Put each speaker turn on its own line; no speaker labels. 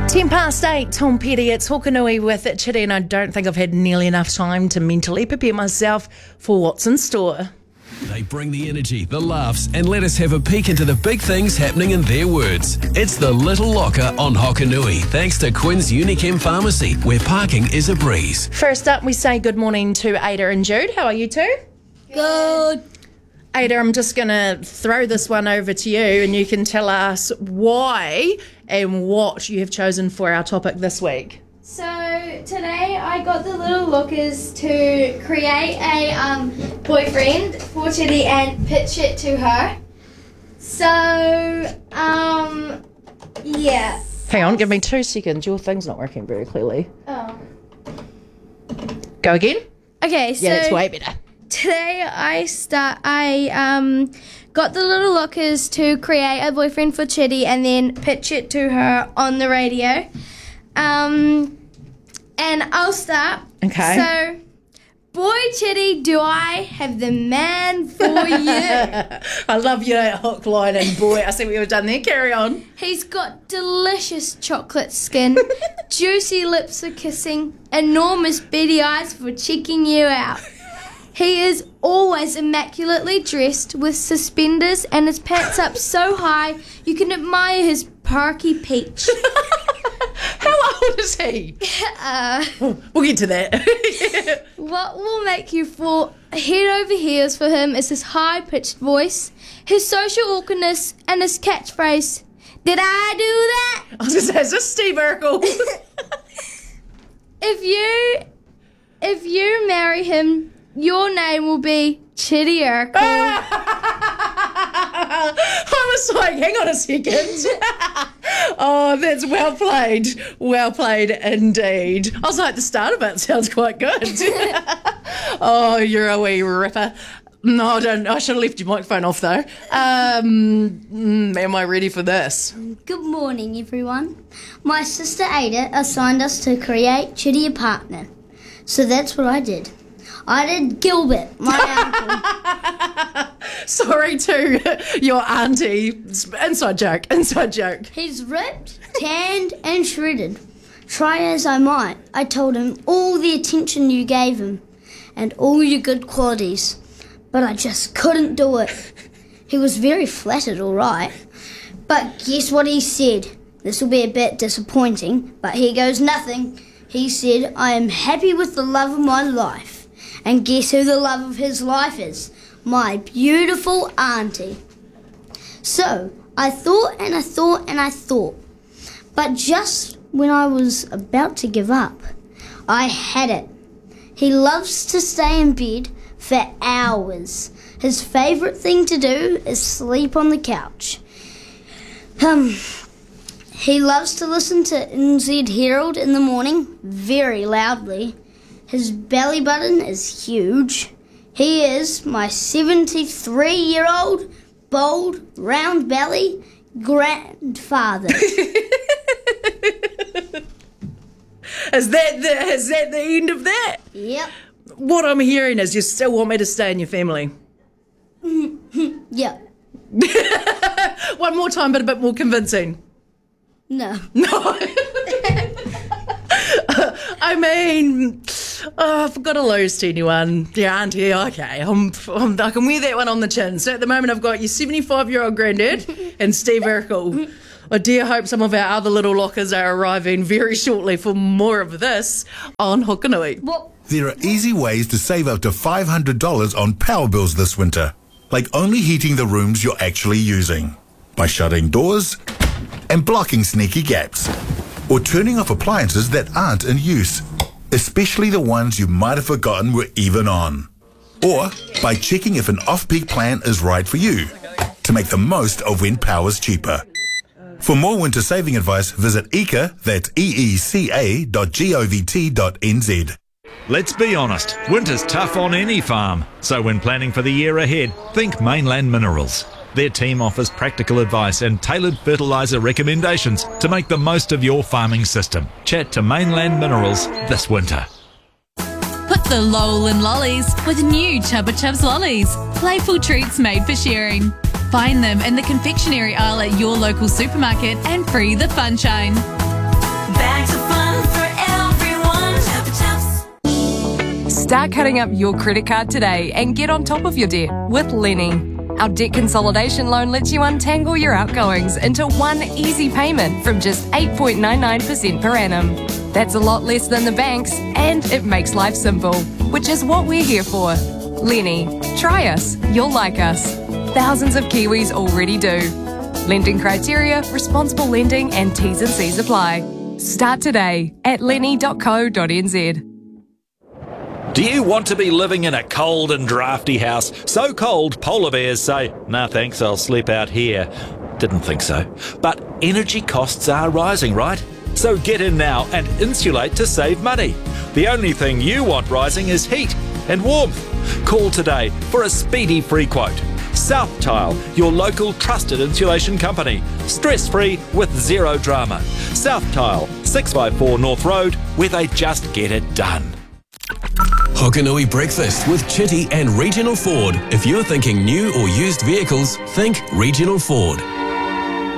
10:08, Tom Petty, it's Hokanui with Chitty, and I don't think I've had nearly enough time to mentally prepare myself for what's in store.
They bring the energy, the laughs, and let us have a peek into the big things happening in their words. It's the Little Locker on Hokanui, thanks to Quinn's Unichem Pharmacy, where parking is a breeze.
First up, we say good morning to Ada and Jude. How are you two?
Good.
Ada, I'm just going to throw this one over to you, and you can tell us why and what you have chosen for our topic this week.
So today I got the Little Lookers to create a boyfriend for Chitty and pitch it to her. So, yeah.
Hang on, give me 2 seconds. Your thing's not working very clearly.
Oh.
Go again?
Okay, so
Yeah, that's way better.
today I got the Little Lookers to create a boyfriend for Chitty and then pitch it to her on the radio. And I'll start.
Okay.
So, boy Chitty, do I have the man for you.
I love your hook, line, and boy, I see what you've done there. Carry on.
He's got delicious chocolate skin, juicy lips for kissing, enormous beady eyes for checking you out. He is always immaculately dressed with suspenders and his pants up so high you can admire his perky peach.
How old is he? We'll get to that.
What will make you fall head over heels for him is his high-pitched voice, his social awkwardness, and his catchphrase, "Did I do that?"
I was going to say, is this Steve Urkel?
If you marry him, your name will be Chitty Urkel.
I was like, hang on a second. Oh, that's well played. Well played indeed. I was like, the start of it sounds quite good. Oh, you're a wee ripper. No, I don't. I should have left your microphone off though. Am I ready for this?
Good morning, everyone. My sister Ada assigned us to create Chitty a partner. So that's what I did. I did Gilbert, my uncle.
Sorry to your auntie. Inside joke.
He's ripped, tanned, and shredded. Try as I might, I told him all the attention you gave him and all your good qualities. But I just couldn't do it. He was very flattered, all right. But guess what he said? This will be a bit disappointing, but here goes nothing. He said, I am happy with the love of my life. And guess who the love of his life is? My beautiful auntie. So, I thought and I thought and I thought. But just when I was about to give up, I had it. He loves to stay in bed for hours. His favourite thing to do is sleep on the couch. He loves to listen to NZ Herald in the morning very loudly. His belly button is huge. He is my 73-year-old, bold, round belly grandfather.
Is that the end of that?
Yep.
What I'm hearing is you still want me to stay in your family.
Yep.
One more time, but a bit more convincing.
No.
No. I mean, I've got to lose to anyone. Yeah, auntie, okay. I can wear that one on the chin. So at the moment, I've got your 75-year-old granddad and Steve Urkel. I do hope some of our other little lockers are arriving very shortly for more of this on Hokanui.
There are easy ways to save up to $500 on power bills this winter, like only heating the rooms you're actually using, by shutting doors and blocking sneaky gaps, or turning off appliances that aren't in use, especially the ones you might have forgotten were even on, or by checking if an off-peak plan is right for you, to make the most of when power's cheaper. For more winter saving advice, visit EECA, that's eeca.govt.nz.
Let's be honest, winter's tough on any farm. So when planning for the year ahead, think Mainland Minerals. Their team offers practical advice and tailored fertiliser recommendations to make the most of your farming system. Chat to Mainland Minerals this winter.
Put the lol in lollies with new Chubba Chubs lollies. Playful treats made for sharing. Find them in the confectionery aisle at your local supermarket and free the funshine.
Bags of fun for everyone. Chupa Chups.
Start cutting up your credit card today and get on top of your debt with Lenny. Our debt consolidation loan lets you untangle your outgoings into one easy payment from just 8.99% per annum. That's a lot less than the banks, and it makes life simple, which is what we're here for. Lenny, try us, you'll like us. Thousands of Kiwis already do. Lending criteria, responsible lending and T's and C's apply. Start today at lenny.co.nz.
Do you want to be living in a cold and drafty house? So cold, polar bears say, "Nah, thanks, I'll sleep out here." Didn't think so. But energy costs are rising, right? So get in now and insulate to save money. The only thing you want rising is heat and warmth. Call today for a speedy free quote. South Tile, your local trusted insulation company. Stress-free with zero drama. South Tile, 654 North Road, where they just get it done.
Hokanui Breakfast with Chitty and Regional Ford. If you're thinking new or used vehicles, think Regional Ford.